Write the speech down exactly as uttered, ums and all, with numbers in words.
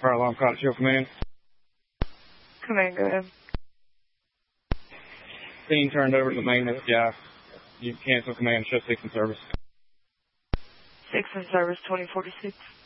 Fire alarm caught at your command. Command, go ahead. Scene turned over to the main F B I. You cancel command, show six in service. Six in service, twenty forty-six.